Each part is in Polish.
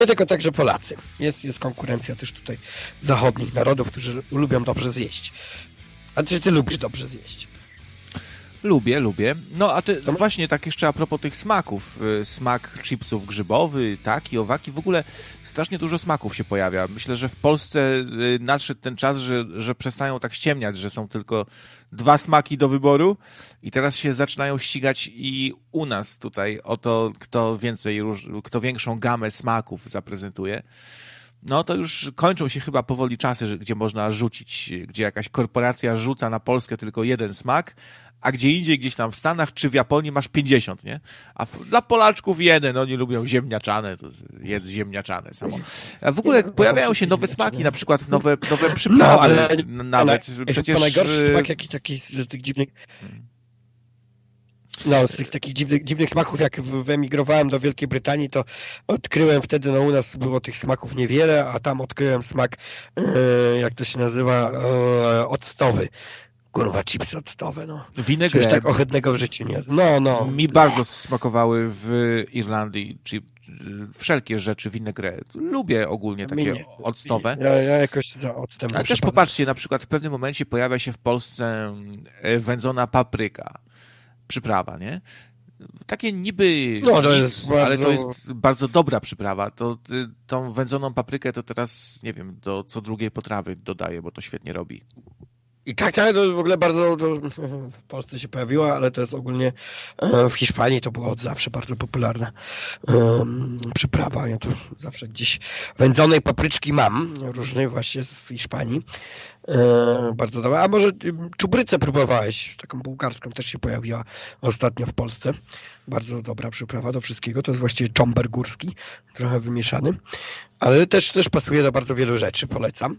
Nie tylko także Polacy. Jest konkurencja też tutaj zachodnich narodów, którzy lubią dobrze zjeść. A czy ty lubisz dobrze zjeść? Lubię. No a ty właśnie tak jeszcze a propos tych smaków. Smak chipsów grzybowy, taki, owaki. W ogóle strasznie dużo smaków się pojawia. Myślę, że w Polsce nadszedł ten czas, że przestają tak ściemniać, że są tylko 2 smaki do wyboru i teraz się zaczynają ścigać i u nas tutaj o to, kto większą gamę smaków zaprezentuje. No to już kończą się chyba powoli czasy, gdzie można rzucić, gdzie jakaś korporacja rzuca na Polskę tylko 1 smak, a gdzie indziej, gdzieś tam w Stanach czy w Japonii masz 50, nie? A dla Polaczków 1, oni lubią ziemniaczane, to jedz ziemniaczane samo. A w ogóle pojawiają się nowe smaki, na przykład nowe przyprawy. No, ale nawet. Przecież... To najgorszy smak jakiś taki z tych dziwnych... No, z tych takich dziwnych smaków, jak wyemigrowałem do Wielkiej Brytanii, to odkryłem wtedy, u nas było tych smaków niewiele, a tam odkryłem smak, jak to się nazywa, octowy. Kurwa, chipsy octowe, no. Vinaigrette. Coś tak ohydnego w życiu nie. No. Mi bardzo smakowały w Irlandii, wszelkie rzeczy vinaigrette. Lubię ogólnie takie octowe. Ja jakoś octem. Ale też popatrzcie, na przykład w pewnym momencie pojawia się w Polsce wędzona papryka. Przyprawa, nie? Takie niby ale to jest bardzo dobra przyprawa. Tą wędzoną paprykę to teraz, nie wiem, do co drugiej potrawy dodaję, bo to świetnie robi. I tak, to w ogóle bardzo w Polsce się pojawiła, ale to jest ogólnie w Hiszpanii to była od zawsze bardzo popularna przyprawa. Ja tu zawsze gdzieś wędzonej papryczki mam, różnej właśnie z Hiszpanii. Bardzo dobra. A może czubrycę próbowałeś? Taką bułgarską też się pojawiła ostatnio w Polsce. Bardzo dobra przyprawa do wszystkiego. To jest właściwie czomber górski, trochę wymieszany. Ale też pasuje do bardzo wielu rzeczy. Polecam.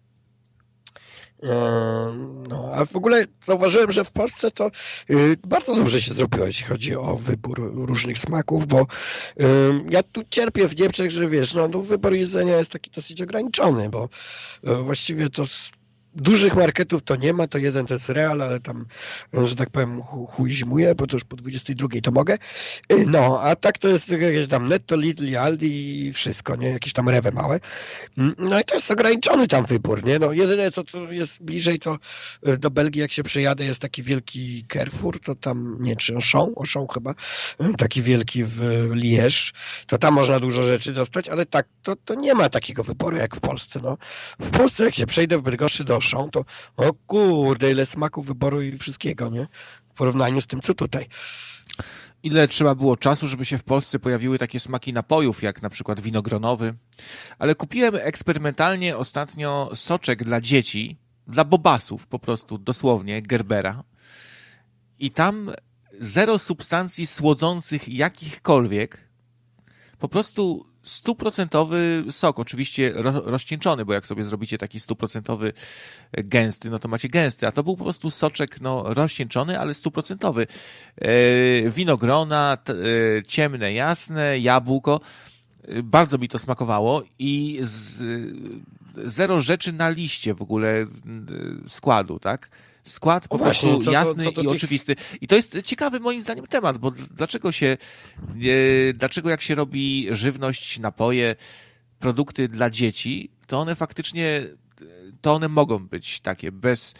No, a w ogóle zauważyłem, że w Polsce to bardzo dobrze się zrobiło, jeśli chodzi o wybór różnych smaków, bo ja tu cierpię w Niemczech, że wiesz, wybór jedzenia jest taki dosyć ograniczony, bo właściwie to dużych marketów to nie ma, to jeden to jest Real, ale tam, że tak powiem, chuj zimuje, bo to już po 22 to mogę. No, a tak to jest jakieś tam Netto, Lidl, Aldi i wszystko, nie? Jakieś tam rewe małe. No i to jest ograniczony tam wybór, nie? No, jedyne co tu jest bliżej to do Belgii, jak się przejadę, jest taki wielki Carrefour, to tam, nie, czy Auchan chyba, taki wielki w Liège, to tam można dużo rzeczy dostać, ale tak, to nie ma takiego wyboru jak w Polsce, no. W Polsce, jak się przejdę w Bydgoszczy do Auchan, to o kurde, ile smaku, wyboru i wszystkiego, nie? W porównaniu z tym, co tutaj. Ile trzeba było czasu, żeby się w Polsce pojawiły takie smaki napojów, jak na przykład winogronowy. Ale kupiłem eksperymentalnie ostatnio soczek dla dzieci, dla bobasów po prostu, dosłownie, Gerbera. I tam 0 substancji słodzących jakichkolwiek, po prostu 100% sok, oczywiście rozcieńczony, bo jak sobie zrobicie taki 100% gęsty, no to macie gęsty, a to był po prostu soczek rozcieńczony, ale 100%. Winogrona, ciemne, jasne, jabłko. Bardzo mi to smakowało i 0 rzeczy na liście w ogóle składu, tak? Skład po prostu jasny i oczywisty. I to jest ciekawy moim zdaniem temat, bo dlaczego jak się robi żywność, napoje, produkty dla dzieci, to one faktycznie, mogą być takie bez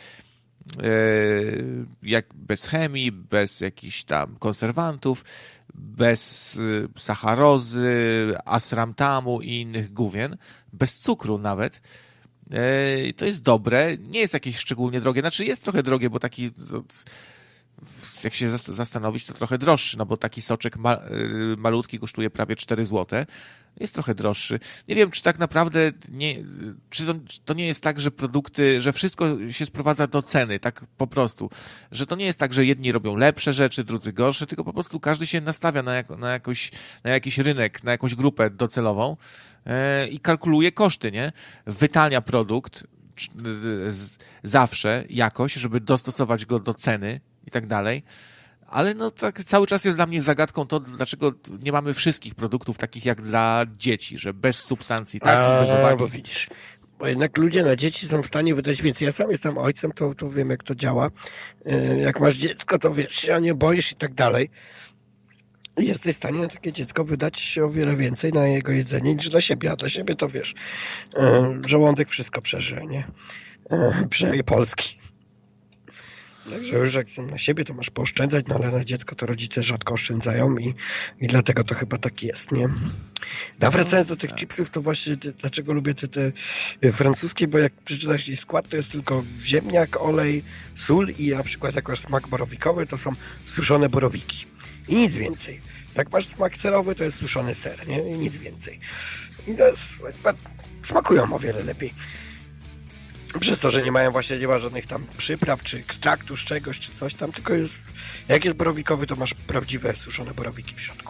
chemii, bez jakichś tam konserwantów, bez sacharozy, asramtamu i innych gówien, bez cukru nawet. To jest dobre, nie jest jakieś szczególnie drogie, znaczy jest trochę drogie, bo taki, jak się zastanowić, to trochę droższy, no bo taki soczek malutki kosztuje prawie 4 zł, jest trochę droższy. Nie wiem, czy tak naprawdę czy to nie jest tak, że produkty, że wszystko się sprowadza do ceny, tak po prostu, że to nie jest tak, że jedni robią lepsze rzeczy, drudzy gorsze, tylko po prostu każdy się nastawia na jakiś rynek, na jakąś grupę docelową i kalkuluje koszty, nie? Wytania produkt zawsze jakoś, żeby dostosować go do ceny i tak dalej. Ale no tak cały czas jest dla mnie zagadką to, dlaczego nie mamy wszystkich produktów takich jak dla dzieci, że bez substancji, tak? Bez uwagi. Bo widzisz, bo jednak ludzie na dzieci są w stanie wydać więcej. Ja sam jestem ojcem, to wiem, jak to działa. Jak masz dziecko, to wiesz, się nie boisz i tak dalej. jesteś w stanie na takie dziecko wydać o wiele więcej na jego jedzenie niż dla siebie, a dla siebie to wiesz, żołądek wszystko przeżyje, nie? Przynajmniej Polski. Także już jak na siebie to masz pooszczędzać, no ale na dziecko to rodzice rzadko oszczędzają i dlatego to chyba tak jest, nie? A wracając do tych chipsów, to właśnie dlaczego lubię te francuskie, bo jak przeczytasz jej skład, to jest tylko ziemniak, olej, sól i na przykład jak masz smak borowikowy, to są suszone borowiki. I nic więcej. Jak masz smak serowy, to jest suszony ser, nie? I nic więcej. I to jest, smakują o wiele lepiej. Przez to, że nie mają właśnie, nie ma żadnych tam przypraw, czy ekstraktu z czegoś, czy coś tam, tylko jest, jak jest borowikowy, to masz prawdziwe suszone borowiki w środku.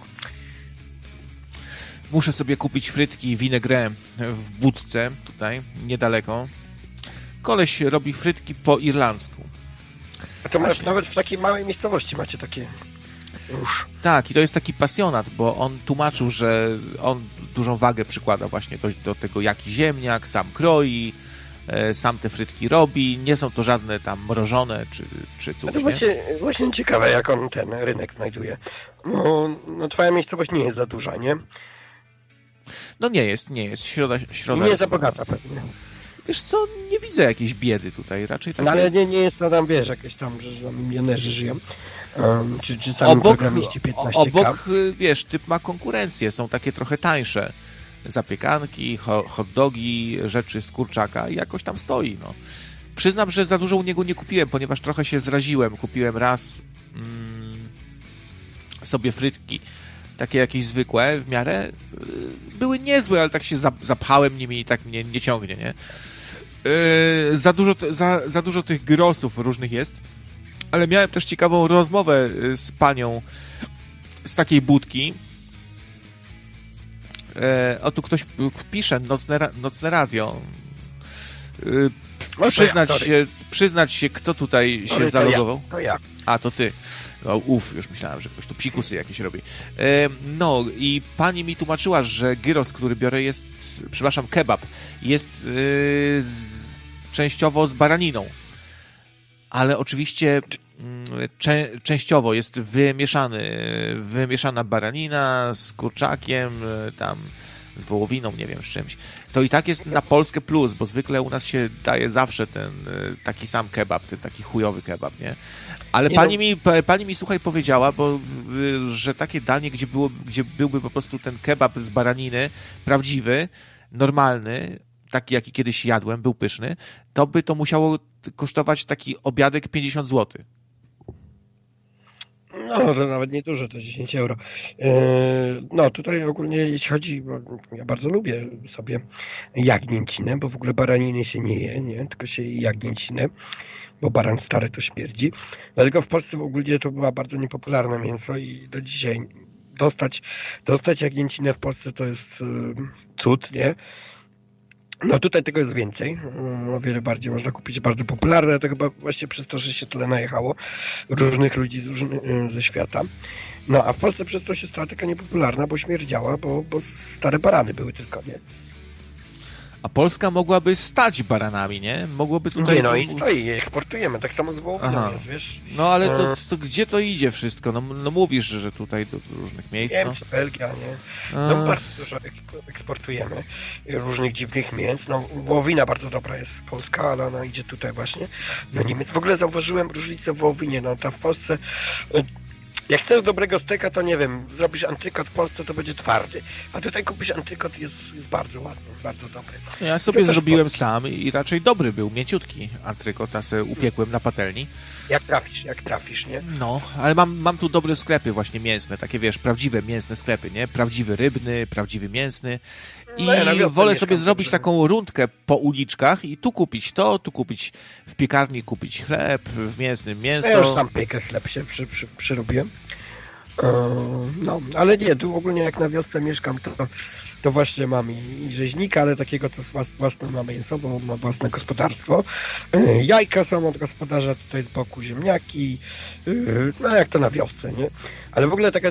Muszę sobie kupić frytki vinaigrette w budce, tutaj, niedaleko. Koleś robi frytki po irlandzku. A to masz, nawet w takiej małej miejscowości macie takie już. Tak, i to jest taki pasjonat, bo on tłumaczył, że on dużą wagę przykłada właśnie do tego, jaki ziemniak, sam kroi, sam te frytki robi, nie są to żadne tam mrożone czy coś. A to właśnie ciekawe, jak on ten rynek znajduje. No twoja miejscowość nie jest za duża, nie? No nie jest. Środa nie jest za bogata pewnie. Wiesz co, nie widzę jakiejś biedy tutaj, raczej tak. No ale nie jest to tam, wiesz, jakieś tam, że tam milionerzy żyją. Czy sami programiści 15K. Obok, wiesz, typ ma konkurencję, są takie trochę tańsze zapiekanki, hot dogi, rzeczy z kurczaka i jakoś tam stoi, no. Przyznam, że za dużo u niego nie kupiłem, ponieważ trochę się zraziłem. Kupiłem raz sobie frytki, takie jakieś zwykłe w miarę. Były niezłe, ale tak się zapchałem nimi i tak mnie nie ciągnie, nie? Za dużo tych gyrosów różnych jest, ale miałem też ciekawą rozmowę z panią z takiej budki. O, tu ktoś pisze, nocne radio. Przyznać się, kto tutaj się zalogował. To ja. A, to ty. No, już myślałem, że ktoś tu psikusy jakieś robi. No i pani mi tłumaczyła, że gyros, który biorę jest, przepraszam, kebab, jest częściowo z baraniną. Ale oczywiście częściowo jest wymieszana baranina z kurczakiem, tam z wołowiną, nie wiem, z czymś. To i tak jest na Polskę plus, bo zwykle u nas się daje zawsze ten taki sam kebab, ten taki chujowy kebab, nie? Ale pani mi, słuchaj, powiedziała, że takie danie, gdzie byłby po prostu ten kebab z baraniny, prawdziwy, normalny, taki jaki kiedyś jadłem, był pyszny, to by to musiało kosztować taki obiadek 50 zł. No, to nawet nie dużo, to 10 euro. No, tutaj ogólnie jeśli chodzi, bo ja bardzo lubię sobie jagnięcinę, bo w ogóle baraniny się nie je, nie? Tylko się je jagnięcinę, bo baran stary to śmierdzi. Dlatego w Polsce w ogóle to była bardzo niepopularne mięso i do dzisiaj dostać jagnięcinę w Polsce to jest cud, nie? No tutaj tego jest więcej, o wiele bardziej można kupić, bardzo popularne, to chyba właśnie przez to, że się tyle najechało różnych ludzi ze świata. No a w Polsce przez to się stała taka niepopularna, bo śmierdziała, bo stare barany były tylko, nie? A Polska mogłaby stać baranami, nie? Mogłoby tutaj... Nie, no i stoi, eksportujemy, tak samo z wołowiną jest, wiesz? No ale to gdzie to idzie wszystko? No mówisz, że tutaj do różnych miejsc. Niemcy, Belgia, nie? No bardzo dużo eksportujemy różnych dziwnych mięs. No wołowina bardzo dobra jest polska, ale ona idzie tutaj właśnie do Niemiec. W ogóle zauważyłem różnicę w wołowinie, no ta w Polsce... Jak chcesz dobrego steka, to nie wiem, zrobisz antrykot w Polsce, to będzie twardy. A tutaj kupisz antrykot, jest bardzo ładny, bardzo dobry. Ja sobie zrobiłem sam i raczej dobry był, mięciutki antrykot, a sobie upiekłem na patelni. Jak trafisz, nie? No, ale mam tu dobre sklepy właśnie mięsne, takie wiesz, prawdziwe mięsne sklepy, nie? Prawdziwy rybny, prawdziwy mięsny. I wolę sobie zrobić taką rundkę po uliczkach i tu kupić to, tu kupić w piekarni, kupić chleb, w mięsnym mięso. Ja już sam piekę chleb się przyrobiłem. No, ale nie, tu ogólnie jak na wiosce mieszkam, to właśnie mam i rzeźnika, ale takiego, co własne ma mięso, bo ma własne gospodarstwo. Jajka są od gospodarza, tutaj z boku ziemniaki, no jak to na wiosce, nie? Ale w ogóle taka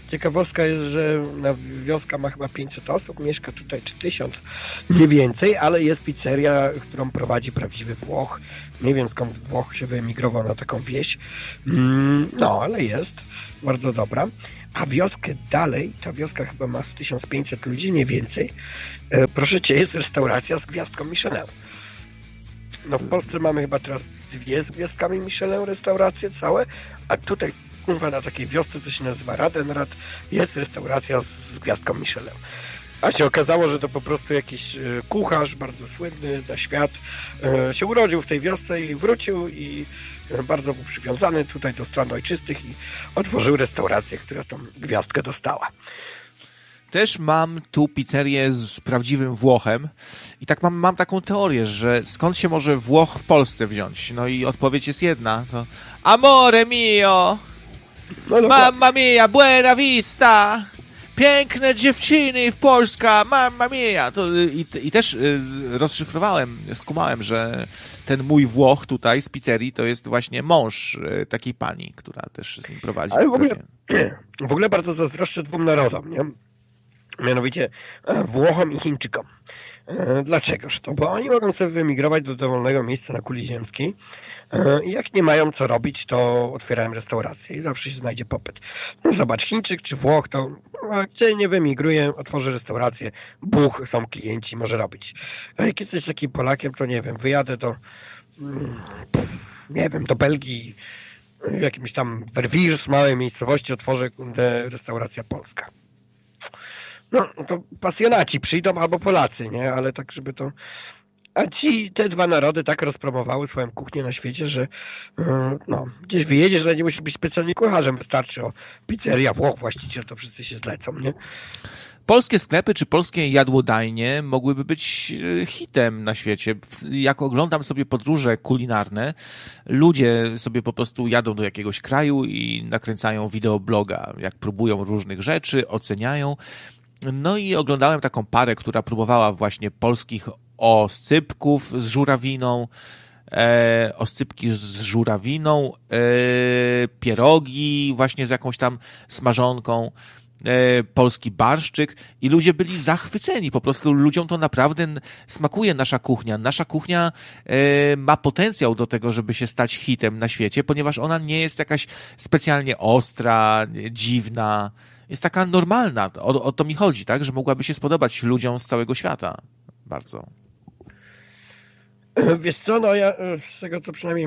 ciekawostka jest, że wioska ma chyba 500 osób, mieszka tutaj czy 1000, nie więcej, ale jest pizzeria, którą prowadzi prawdziwy Włoch. Nie wiem, skąd Włoch się wyemigrował na taką wieś. No, ale jest bardzo dobra. A wioskę dalej, ta wioska chyba ma z 1500 ludzi, nie więcej. Proszę cię, jest restauracja z gwiazdką Michelin. No w Polsce mamy chyba teraz 2 z gwiazdkami Michelin restauracje całe, a tutaj na takiej wiosce, co się nazywa Radenrad, jest restauracja z gwiazdką Michelin. A się okazało, że to po prostu jakiś kucharz bardzo słynny na świat się urodził w tej wiosce i wrócił i bardzo był przywiązany tutaj do stron ojczystych i otworzył restaurację, która tą gwiazdkę dostała. Też mam tu pizzerię z prawdziwym Włochem i tak mam taką teorię, że skąd się może Włoch w Polsce wziąć? No i odpowiedź jest jedna, to amore mio, No, mamma mia, buena vista, piękne dziewczyny w Polska, mamma mia. I też skumałem, że ten mój Włoch tutaj z pizzerii to jest właśnie mąż takiej pani, która też z nim prowadzi. Ale w ogóle bardzo zazdroszczę 2 narodom, nie? Mianowicie Włochom i Chińczykom. Dlaczegoż to? Bo oni mogą sobie wyemigrować do dowolnego miejsca na kuli ziemskiej i jak nie mają co robić, to otwierają restaurację i zawsze się znajdzie popyt. No zobacz, Chińczyk czy Włoch, to gdzie nie wyemigruje, otworzy restaurację, buch, są klienci, może robić. A jak jesteś takim Polakiem, to nie wiem, wyjadę do do Belgii, jakimś tam Verviers, małej miejscowości, otworzę restauracja polska. No, to pasjonaci przyjdą albo Polacy, nie? Ale tak, żeby to... A te 2 narody tak rozpromowały swoją kuchnię na świecie, że gdzieś wyjedziesz, ale nie musisz być specjalnie kucharzem. Wystarczy pizzeria, Włoch, właściciel, to wszyscy się zlecą, nie? Polskie sklepy czy polskie jadłodajnie mogłyby być hitem na świecie. Jak oglądam sobie podróże kulinarne, ludzie sobie po prostu jadą do jakiegoś kraju i nakręcają wideobloga, jak próbują różnych rzeczy, oceniają. No i oglądałem taką parę, która próbowała właśnie polskich oscypków z żurawiną, oscypki z żurawiną, pierogi właśnie z jakąś tam smażonką, polski barszczyk i ludzie byli zachwyceni. Po prostu ludziom to naprawdę smakuje nasza kuchnia. Nasza kuchnia ma potencjał do tego, żeby się stać hitem na świecie, ponieważ ona nie jest jakaś specjalnie ostra, dziwna. Jest taka normalna. O to mi chodzi, tak? Że mogłaby się spodobać ludziom z całego świata. Bardzo. Wiesz co, no ja z tego, co przynajmniej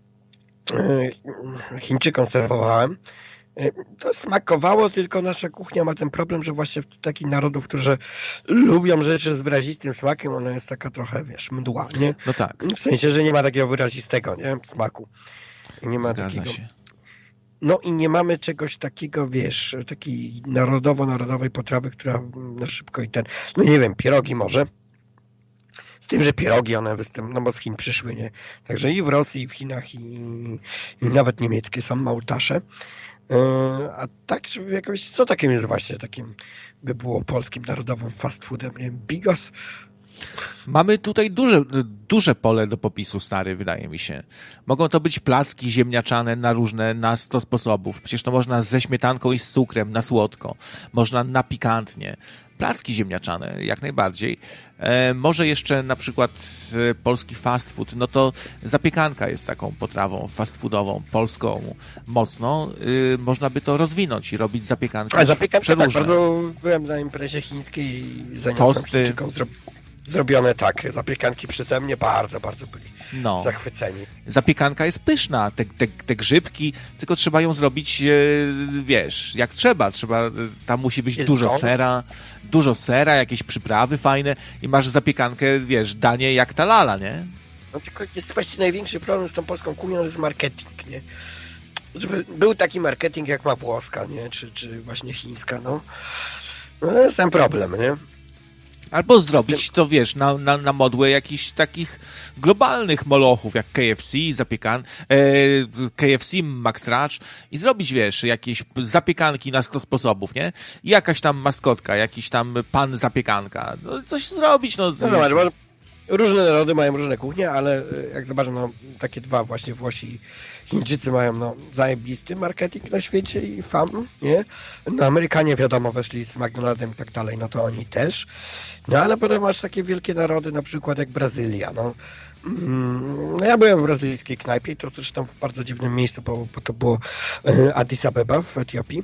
Chińczykom serwowałem, to smakowało, tylko nasza kuchnia ma ten problem, że właśnie w takich narodów, którzy lubią rzeczy z wyrazistym smakiem, ona jest taka trochę, mdła, nie? No tak. W sensie, że nie ma takiego wyrazistego, nie? Smaku. Nie ma Zgadza takiego... się. No i nie mamy czegoś takiego, takiej narodowej potrawy, która na szybko no nie wiem, pierogi może. Z tym, że pierogi one bo z Chin przyszły, nie? Także i w Rosji, i w Chinach, i nawet niemieckie są małtasze. A tak, żeby jakoś, co takim jest właśnie takim, by było polskim narodowym fast foodem, nie wiem, bigos? Mamy tutaj duże pole do popisu, stary, wydaje mi się. Mogą to być placki ziemniaczane na 100 sposobów. Przecież to można ze śmietanką i z cukrem, na słodko. Można na pikantnie. Placki ziemniaczane, jak najbardziej. Może jeszcze na przykład polski fast food, no to zapiekanka jest taką potrawą fast foodową, polską mocno. Można by to rozwinąć i robić zapiekanki. A zapiekanka, tak, przeróżne. Bardzo byłem na imprezie chińskiej i zaniosłem Chińczykom zrobione tak, zapiekanki przeze mnie, bardzo byli zachwyceni. Zapiekanka jest pyszna, te grzybki, tylko trzeba ją zrobić, jak trzeba. Tam musi być dużo sera, jakieś przyprawy fajne i masz zapiekankę, danie jak ta lala, nie? No tylko jest właściwie największy problem z tą polską kuchnią, to jest marketing, nie? Żeby był taki marketing, jak ma włoska, nie? Czy właśnie chińska, no to jest ten problem, nie? Albo zrobić to, na modłę jakichś takich globalnych molochów, jak KFC, KFC, Max Racz i zrobić, jakieś zapiekanki na 100 sposobów, nie? I jakaś tam maskotka, jakiś tam pan zapiekanka. No, coś zrobić, no. No zobacz, różne narody mają różne kuchnie, ale jak zobaczę, no takie dwa właśnie Włosi i Chińczycy mają no zajebisty marketing na świecie i fan, nie? No Amerykanie wiadomo weszli z McDonaldem i tak dalej, no to oni też. No ale potem masz takie wielkie narody, na przykład jak Brazylia, no. No ja byłem w brazylijskiej knajpie i to zresztą w bardzo dziwnym miejscu, bo to było Addis Abeba w Etiopii.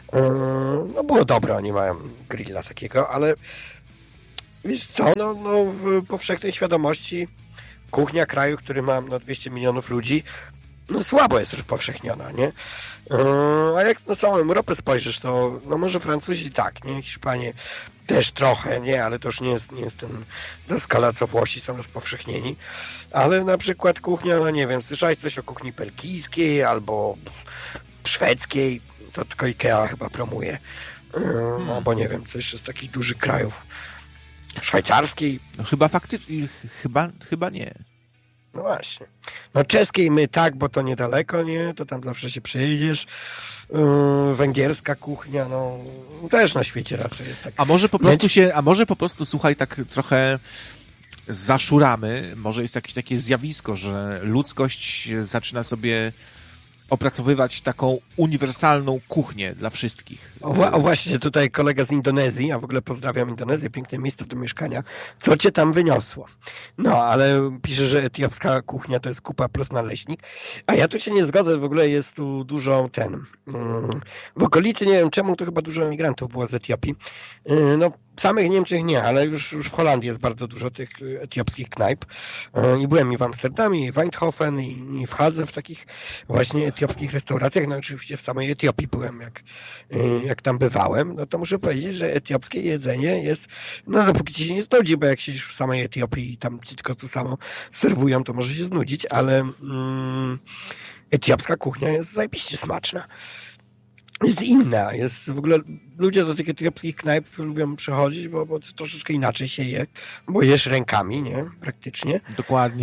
No było dobre, oni mają grilla takiego, ale wiesz co, no w powszechnej świadomości kuchnia kraju, który ma 200 milionów ludzi, no słabo jest rozpowszechniona, nie? A jak na całą Europę spojrzysz, to no może Francuzi tak, nie? Hiszpanie też trochę, nie? Ale to już nie jest ta skala, co Włosi są rozpowszechnieni. Ale na przykład kuchnia, no nie wiem, słyszałeś coś o kuchni belgijskiej albo szwedzkiej, to tylko Ikea chyba promuje. Albo nie wiem, coś z takich dużych krajów. Szwajcarskiej. No chyba faktycznie, chyba nie. No właśnie. No czeskiej my tak, bo to niedaleko, nie? To tam zawsze się przejedziesz. Węgierska kuchnia, no też na świecie raczej jest tak. A może po prostu słuchaj, tak trochę zaszuramy, może jest jakieś takie zjawisko, że ludzkość zaczyna sobie opracowywać taką uniwersalną kuchnię dla wszystkich. O właśnie, tutaj kolega z Indonezji, a w ogóle pozdrawiam Indonezję, piękne miejsce do mieszkania. Co cię tam wyniosło? No, ale pisze, że etiopska kuchnia to jest kupa plus naleśnik, a ja tu się nie zgodzę, w ogóle jest tu dużo w okolicy, nie wiem czemu, to chyba dużo emigrantów było z Etiopii. No, w samych Niemczech nie, ale już w Holandii jest bardzo dużo tych etiopskich knajp. I byłem i w Amsterdamie, i w Eindhoven, i w Hadze, w takich właśnie etiopskich restauracjach. No oczywiście w samej Etiopii byłem, jak tam bywałem. No to muszę powiedzieć, że etiopskie jedzenie jest, no dopóki ci się nie znudzi, bo jak siedzisz w samej Etiopii i tam ci tylko to samo serwują, to może się znudzić, ale etiopska kuchnia jest zajebiście smaczna. Jest inna, jest w ogóle, ludzie do tych etiopskich knajp lubią przychodzić, bo troszeczkę inaczej się je, bo jesz rękami, nie? Praktycznie. Dokładnie.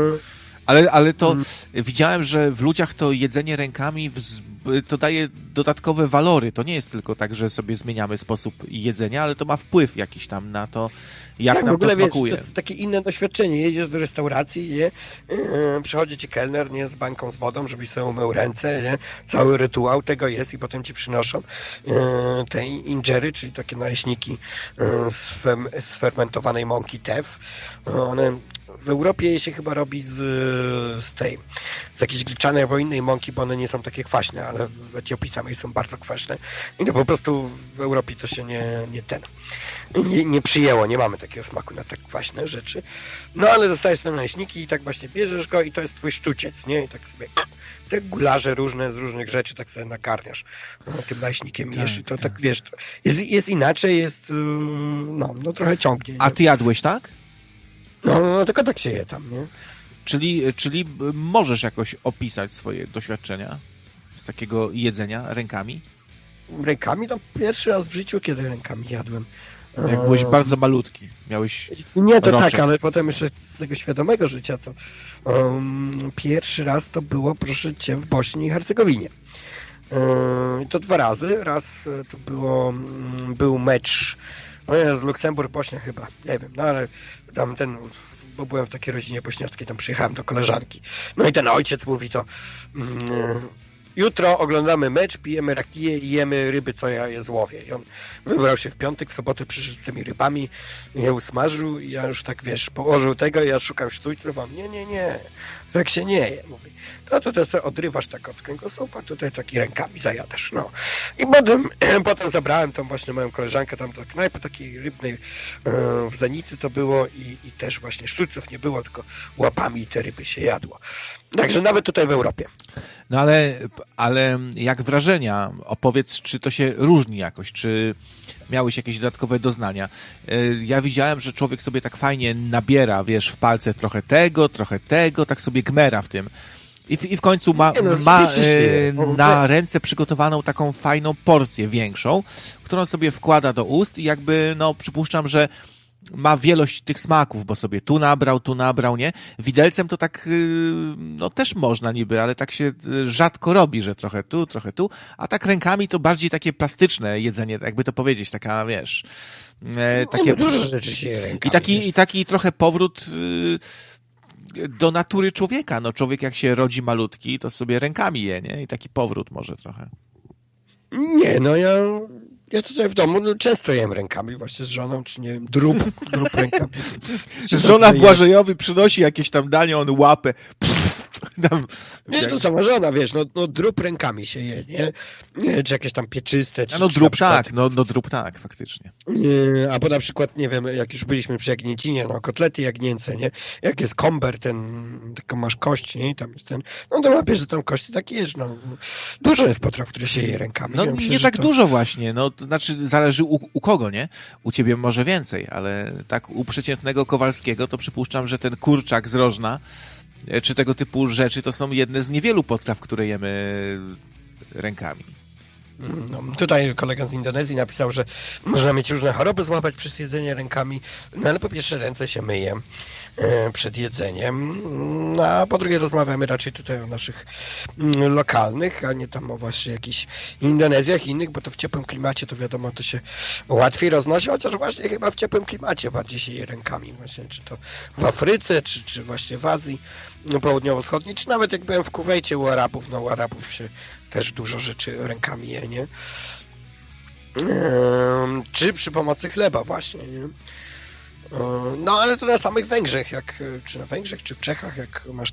Ale to widziałem, że w ludziach to jedzenie rękami to daje dodatkowe walory. To nie jest tylko tak, że sobie zmieniamy sposób jedzenia, ale to ma wpływ jakiś tam na to, jak tak, nam w ogóle, to smakuje. Wiesz, to jest takie inne doświadczenie. Jedziesz do restauracji, nie? Przychodzi ci kelner, nie? Z banką z wodą, żebyś sobie umył ręce, nie? Cały rytuał tego jest i potem ci przynoszą te injery, czyli takie naleśniki z fermentowanej mąki teff. One w Europie je się chyba robi z jakiejś gliczanej albo innej mąki, bo one nie są takie kwaśne, ale w Etiopii samej są bardzo kwaśne. I to po prostu w Europie to się nie przyjęło, nie mamy takiego smaku na tak kwaśne rzeczy. No ale dostajesz te naleśniki i tak właśnie bierzesz go i to jest twój sztuciec, nie? I tak sobie te gularze różne z różnych rzeczy tak sobie nakarmiasz tym naleśnikiem jesz i to tak wiesz, jest inaczej, jest no trochę ciągnie. A ty jadłeś, tak? No tylko tak się je tam, nie? Czyli możesz jakoś opisać swoje doświadczenia z takiego jedzenia rękami? Rękami? To pierwszy raz w życiu, kiedy rękami jadłem. Jak byłeś bardzo malutki, miałeś nie, to rączek. tak, ale potem jeszcze z tego świadomego życia to pierwszy raz to było, proszę cię, w Bośni i Hercegowinie. To 2 razy. Raz to był mecz z Luksemburg-Bośnia chyba, nie wiem, no ale tam bo byłem w takiej rodzinie bośniackiej, tam przyjechałem do koleżanki. No i ten ojciec mówi to jutro oglądamy mecz, pijemy rakiję i jemy ryby, co ja je złowię. I on wybrał się w piątek, w sobotę przyszedł z tymi rybami, je usmażył i ja już tak, wiesz, położył tego i ja szukam sztućców, a nie, tak się nie je. Mówi, to tutaj sobie odrywasz tak od kręgosłupa, tutaj taki rękami zajadasz, no. I potem zabrałem tą właśnie moją koleżankę tam do knajpy takiej rybnej w Zenicy to było i też właśnie sztućców nie było, tylko łapami te ryby się jadło. Także nawet tutaj w Europie. No ale jak wrażenia? Opowiedz, czy to się różni jakoś, czy miałeś jakieś dodatkowe doznania? Ja widziałem, że człowiek sobie tak fajnie nabiera, wiesz, w palce trochę tego, tak sobie gmera w tym. I w końcu ma na ręce przygotowaną taką fajną porcję większą, którą sobie wkłada do ust i jakby, no przypuszczam, że ma wielość tych smaków, bo sobie tu nabrał, nie? Widelcem to tak, no też można niby, ale tak się rzadko robi, że trochę tu, a tak rękami to bardziej takie plastyczne jedzenie, jakby to powiedzieć, taka, wiesz, Takie... Dużo rzeczy się je rękami. I taki trochę powrót do natury człowieka. No człowiek jak się rodzi malutki, to sobie rękami je, nie? I taki powrót może trochę. Nie, no ja tutaj w domu często jem rękami, właśnie z żoną, czy nie wiem, drób rękami. Żona Błażejowi przynosi jakieś tam danie, on łapę. Nie, no sama żona, wiesz, no drób rękami się je, nie? Czy jakieś tam pieczyste. Czy, no czy drób przykład, tak, no drób tak, faktycznie. Albo na przykład, nie wiem, jak już byliśmy przy jagnięcinie, no kotlety jagnięce, nie? Jak jest komber, taką masz kość, nie? I tam jest no to łapiesz, że tam kości tak jesz, no. Dużo jest potraw, które się je rękami. No ja myślę, nie tak dużo właśnie, no to znaczy zależy u kogo, nie? U ciebie może więcej, ale tak u przeciętnego Kowalskiego to przypuszczam, że ten kurczak z Rożna czy tego typu rzeczy to są jedne z niewielu potraw, które jemy rękami. No, tutaj kolega z Indonezji napisał, że można mieć różne choroby złapać przez jedzenie rękami, no ale po pierwsze ręce się myje przed jedzeniem, a po drugie rozmawiamy raczej tutaj o naszych lokalnych, a nie tam o właśnie jakichś Indonezjach innych, bo to w ciepłym klimacie to wiadomo, to się łatwiej roznosi, chociaż właśnie chyba w ciepłym klimacie bardziej się je rękami właśnie, czy to w Afryce, czy właśnie w Azji południowo-wschodniej, czy nawet jak byłem w Kuwejcie u Arabów, no u Arabów się też dużo rzeczy rękami je, nie? Czy przy pomocy chleba właśnie, nie? No ale to na samych Węgrzech, czy na Węgrzech, czy w Czechach, jak masz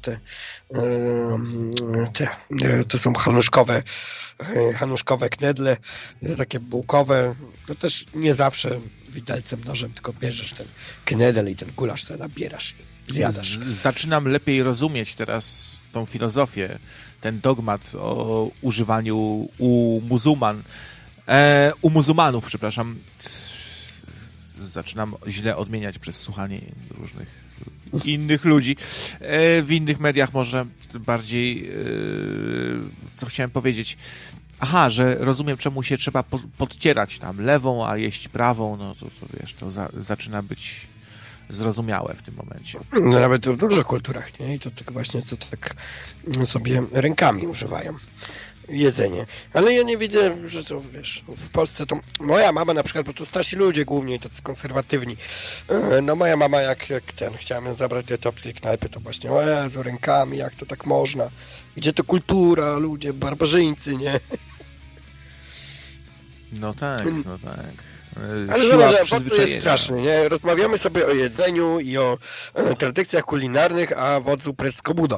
to są hanuszkowe knedle, takie bułkowe, to też nie zawsze widelcem, nożem, tylko bierzesz ten knedel i ten gulasz sobie nabierasz i zjadasz. Zaczynam lepiej rozumieć teraz tą filozofię, ten dogmat o używaniu u muzułmanów, przepraszam. Zaczynam źle odmieniać przez słuchanie różnych innych ludzi. W innych mediach może bardziej, co chciałem powiedzieć. Aha, że rozumiem, czemu się trzeba podcierać tam lewą, a jeść prawą, no to wiesz, to zaczyna być zrozumiałe w tym momencie. No nawet w dużych kulturach, nie? I to tak właśnie, co tak sobie rękami używają. Jedzenie. Ale ja nie widzę, że to, wiesz, w Polsce to moja mama na przykład, bo tu starsi ludzie głównie, tacy konserwatywni, no moja mama jak chciałem ją zabrać do etiopskiej knajpy, to właśnie, o Jezu, rękami, jak to tak można? Gdzie to kultura, ludzie, barbarzyńcy, nie? No tak. Ale zobacz, że to jest straszne, nie? Rozmawiamy sobie o jedzeniu i o tradycjach kulinarnych, a wodzu precz z kobudą.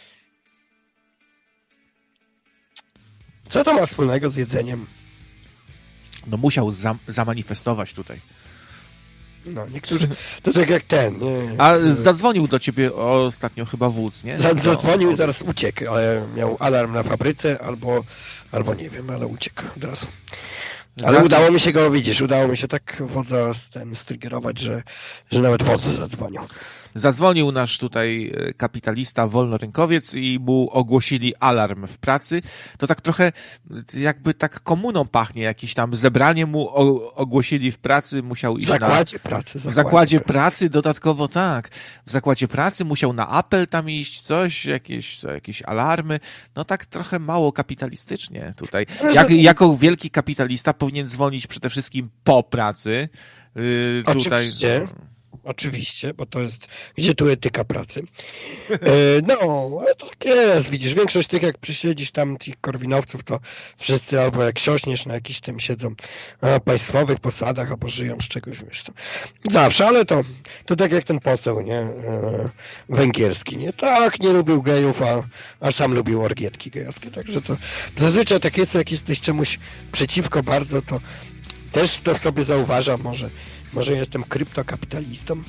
Co to ma wspólnego z jedzeniem? No musiał zamanifestować tutaj. No, niektórzy, to tak jak ten. Nie? A zadzwonił do ciebie ostatnio chyba wódz, nie? Zadzwonił i zaraz uciekł, ale miał alarm na fabryce, albo nie wiem, ale uciekł od razu. Ale udało mi się go, widzisz, udało mi się tak wodza strygerować, że nawet wodz zadzwonił. Zadzwonił nasz tutaj kapitalista, wolnorynkowiec i mu ogłosili alarm w pracy. To tak trochę jakby tak komuną pachnie, jakieś tam zebranie mu ogłosili w pracy, musiał iść w zakładzie pracy, dodatkowo tak. W zakładzie pracy musiał na apel tam iść, coś, jakieś alarmy. No tak trochę mało kapitalistycznie tutaj. Jako wielki kapitalista powinien dzwonić przede wszystkim po pracy. Oczywiście, bo to jest, gdzie tu etyka pracy. No, ale to tak jest, widzisz, większość tych, jak przysiedzisz tam tych korwinowców, to wszyscy albo jak siośniesz na jakichś tym siedzą na państwowych posadach, albo żyją z czegoś, wiesz, to zawsze, ale to tak jak ten poseł, nie, węgierski, nie, tak, nie lubił gejów, a sam lubił orgietki gejowskie, także to zazwyczaj tak jest, jak jesteś czemuś przeciwko bardzo, to też to sobie zauważam, może jestem kryptokapitalistą?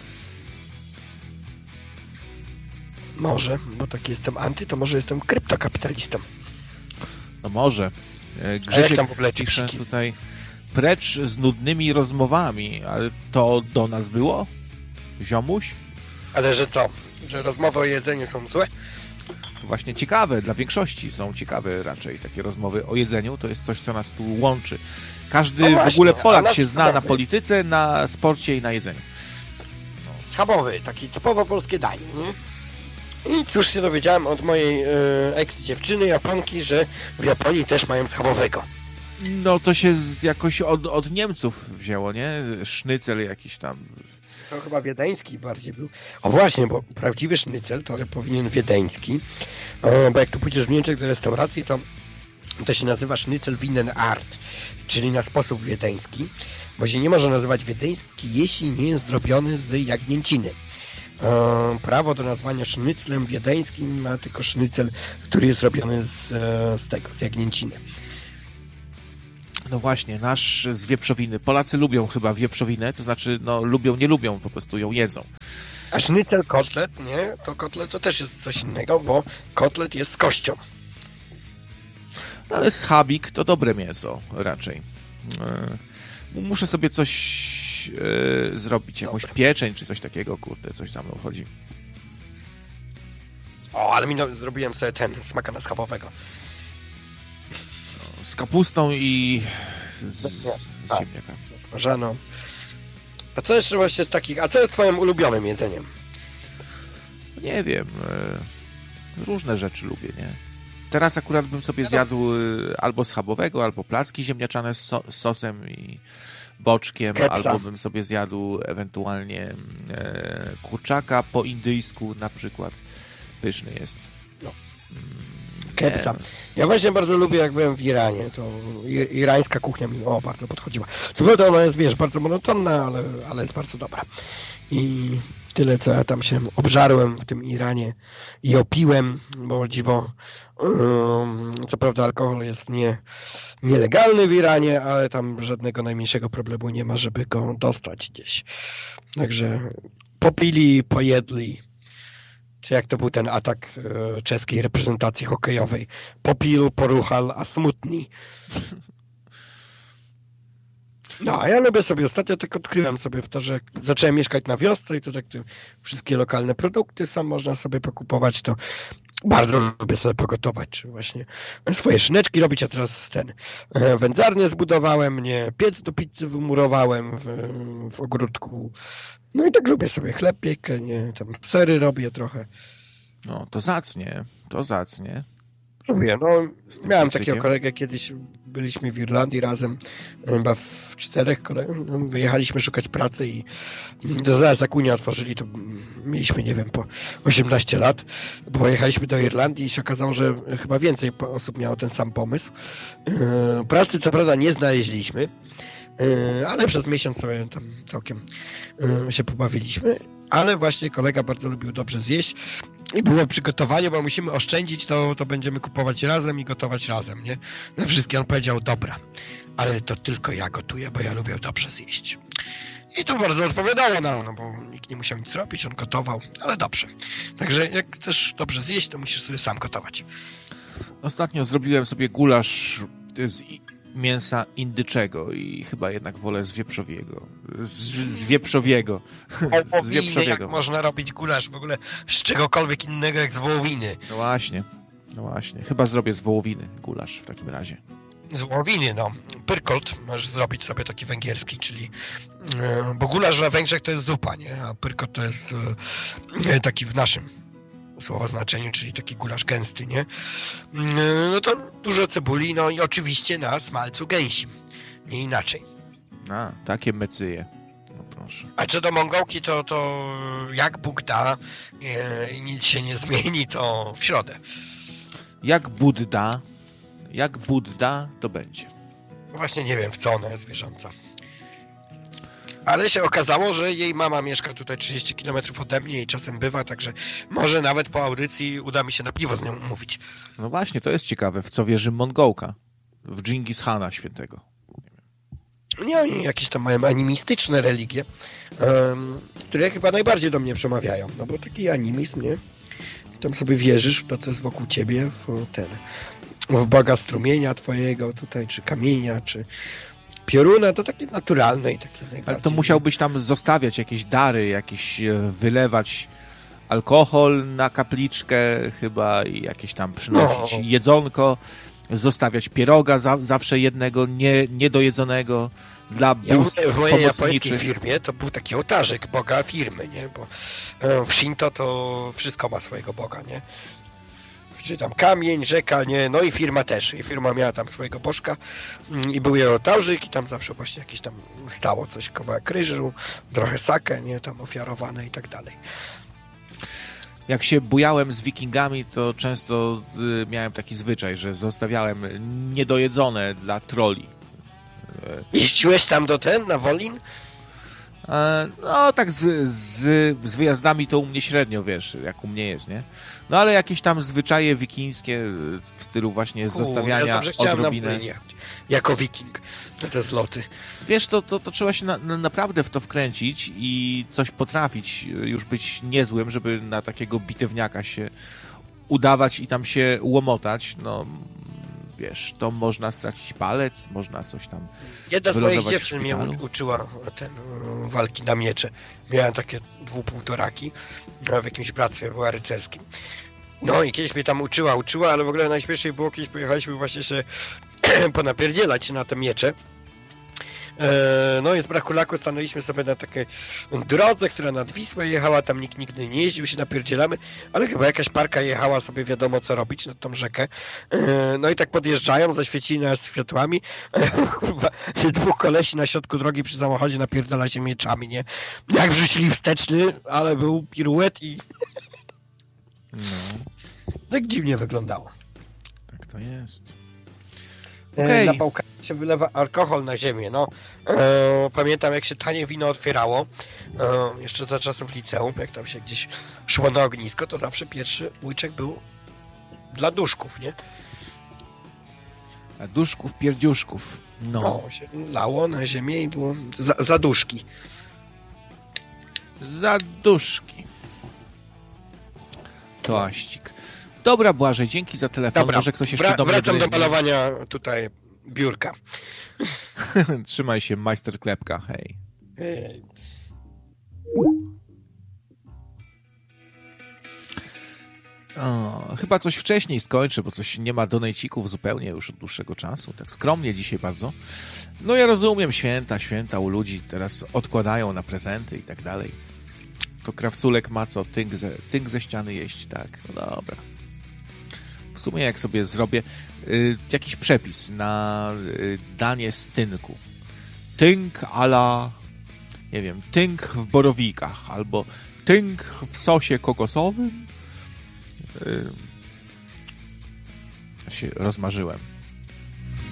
Może, bo taki jestem anty, to może jestem kryptokapitalistą. No może. Grzesiek tam w ogóle pisze tutaj precz z nudnymi rozmowami, ale to do nas było? Ziomuś? Ale że co? Że rozmowy o jedzeniu są złe? Właśnie ciekawe, dla większości są ciekawe raczej takie rozmowy o jedzeniu, to jest coś, co nas tu łączy. Każdy w ogóle Polak się zna na polityce, na sporcie i na jedzeniu. No, schabowy, taki typowo polskie danie, nie? I cóż się dowiedziałem od mojej ex-dziewczyny Japonki, że w Japonii też mają schabowego. No to się jakoś od Niemców wzięło, nie? Sznycel jakiś tam. To chyba wiedeński bardziej był. O właśnie, bo prawdziwy sznycel to powinien wiedeński. Bo jak tu pójdziesz w Niemczech do restauracji, to się nazywa sznycel Wienerart, czyli na sposób wiedeński, bo się nie może nazywać wiedeński, jeśli nie jest zrobiony z jagnięciny. Prawo do nazwania sznyclem wiedeńskim ma tylko sznycel, który jest robiony z jagnięciny. No właśnie, nasz z wieprzowiny. Polacy lubią chyba wieprzowinę, to znaczy, no lubią, nie lubią, po prostu ją jedzą. A sznycel kotlet, nie? To kotlet to też jest coś innego, bo kotlet jest z kością. No ale schabik to dobre mięso raczej. Muszę sobie coś zrobić, jakąś pieczeń czy coś takiego, kurde, coś tam chodzi. O, ale zrobiłem sobie smaka schabowego. Z kapustą i z ziemniakami. Smażaną. A co jeszcze właśnie z takich... A co jest twoim ulubionym jedzeniem? Nie wiem. Różne rzeczy lubię, nie? Teraz akurat bym sobie zjadł albo schabowego, albo placki ziemniaczane z sosem i boczkiem, Kepsa. albo bym sobie zjadł ewentualnie kurczaka po indyjsku na przykład. Pyszny jest. No. Kepsa. Ja właśnie bardzo lubię, jak byłem w Iranie, to irańska kuchnia mi bardzo podchodziła. Co prawda ona jest, wiesz, bardzo monotonna, ale jest bardzo dobra. I tyle, co ja tam się obżarłem w tym Iranie i opiłem, bo o dziwo, co prawda alkohol jest nielegalny w Iranie, ale tam żadnego najmniejszego problemu nie ma, żeby go dostać gdzieś. Także popili, pojedli. Czy jak to był ten atak czeskiej reprezentacji hokejowej. Popil, poruchal, a smutni. No, a ja lubię sobie, ostatnio tak odkryłem sobie w to, że zacząłem mieszkać na wiosce i to tak wszystkie lokalne produkty sam można sobie pokupować, to bardzo lubię sobie pogotować, czy właśnie swoje szyneczki robić, a teraz wędzarnię zbudowałem, piec do pizzy wymurowałem w ogródku. No i tak lubię sobie chleb piekę, tam sery robię trochę. No, to zacnie. Lubię, miałem takiego kolegę, kiedyś byliśmy w Irlandii razem, chyba w 4 wyjechaliśmy szukać pracy i zaraz jak Unię otworzyli, to mieliśmy, nie wiem, po 18 lat, bo pojechaliśmy do Irlandii i się okazało, że chyba więcej osób miało ten sam pomysł. Pracy co prawda nie znaleźliśmy, ale przez miesiąc sobie tam całkiem się pobawiliśmy, ale właśnie kolega bardzo lubił dobrze zjeść i było przygotowanie, bo musimy oszczędzić, to będziemy kupować razem i gotować razem, nie? Na wszystkie on powiedział, dobra, ale to tylko ja gotuję, bo ja lubię dobrze zjeść. I to bardzo odpowiadało nam, no bo nikt nie musiał nic robić, on gotował, ale dobrze. Także jak chcesz dobrze zjeść, to musisz sobie sam gotować. Ostatnio zrobiłem sobie gulasz z mięsa indyczego i chyba jednak wolę z wieprzowiego. Z wieprzowiego. Z wieprzowiego. Jak można robić gulasz w ogóle z czegokolwiek innego jak z wołowiny? No właśnie. Chyba zrobię z wołowiny gulasz w takim razie. Z wołowiny, Pyrkolt możesz zrobić sobie taki węgierski, czyli bo gulasz na Węgrzech to jest zupa, nie? A pyrkolt to jest taki w naszym słowoznaczeniu, czyli taki gulasz gęsty, nie? No to dużo cebuli, no i oczywiście na smalcu gęsim. Nie inaczej. A, takie mecyje. No proszę. A co do Mongołki, to jak Bóg da i nic się nie zmieni, to w środę. Jak Budda, to będzie. Właśnie nie wiem, w co ona jest wierząca. Ale się okazało, że jej mama mieszka tutaj 30 km ode mnie i czasem bywa, także może nawet po audycji uda mi się na piwo z nią umówić. No właśnie, to jest ciekawe, w co wierzy Mongołka. W Dżingis Hana świętego. Nie, oni jakieś tam mają animistyczne religie, które chyba najbardziej do mnie przemawiają, no bo taki animizm, nie? Tam sobie wierzysz w to, co jest wokół ciebie, w Boga strumienia twojego tutaj, czy kamienia, czy pioruna, to takie naturalne i takie najbardziej... Ale to musiałbyś tam zostawiać jakieś dary, jakieś wylewać alkohol na kapliczkę chyba i jakieś tam przynosić jedzonko, zostawiać pieroga zawsze jednego, niedojedzonego dla bóstw w mojej pomocniczych. japońskiej firmie to był taki ołtarzyk Boga firmy, nie? Bo w Shinto to wszystko ma swojego Boga, nie? Czyli tam kamień, rzeka, nie, no i firma też. I firma miała tam swojego bożka i był jej ołtarzyk i tam zawsze właśnie jakieś tam stało coś, kawałek ryżu, trochę sake, nie, tam ofiarowane i tak dalej. Jak się bujałem z wikingami, to często miałem taki zwyczaj, że zostawiałem niedojedzone dla troli. Jeździłeś tam na Wolin? No tak z wyjazdami to u mnie średnio, wiesz, jak u mnie jest, nie? No ale jakieś tam zwyczaje wikińskie w stylu właśnie zostawiania ja odrobinę. Na Wolin jako wiking na te zloty. Wiesz, to trzeba się naprawdę w to wkręcić i coś potrafić, już być niezłym, żeby na takiego bitewniaka się udawać i tam się łomotać, no wiesz, to można stracić palec, można coś tam. Jedna z moich dziewczyn mnie uczyła walki na miecze. Miałem takie 2,5-raki w jakimś bractwie rycerskim. No i kiedyś mnie tam uczyła, ale w ogóle najśmieszniej było, kiedyś pojechaliśmy właśnie się ponapierdzielać na te miecze. No i z braku laku stanęliśmy sobie na takiej drodze, która nad Wisłę jechała, tam nikt nigdy nie jeździł, się napierdzielamy, ale chyba jakaś parka jechała sobie wiadomo co robić nad tą rzekę. No i tak podjeżdżają, zaświecili nas światłami, dwóch kolesi na środku drogi przy samochodzie napierdala się mieczami, nie? Jak wrzucili wsteczny, ale był piruet i tak dziwnie wyglądało. Tak to jest. Okay. Na Bałkanach się wylewa alkohol na ziemię. No, pamiętam, jak się tanie wino otwierało, jeszcze za czasów liceum, jak tam się gdzieś szło na ognisko, to zawsze pierwszy łyczek był dla duszków, nie? A duszków, pierdziuszków. No, się lało na ziemię i było za duszki. Za duszki. Toaścik. Dobra, Błażej, dzięki za telefon. Dobra, może ktoś jeszcze do mnie wracam do malowania tutaj biurka. Trzymaj się, majster Klepka. Hej. Chyba coś wcześniej skończę, bo coś nie ma donejcików zupełnie już od dłuższego czasu. Tak skromnie dzisiaj bardzo. No ja rozumiem, święta u ludzi teraz odkładają na prezenty i tak dalej. To Krawculek ma co? Tynk ze ściany jeść, tak? No dobra. W sumie jak sobie zrobię jakiś przepis na danie z tynku. Tynk a la, nie wiem, tynk w borowikach albo tynk w sosie kokosowym. Się rozmarzyłem.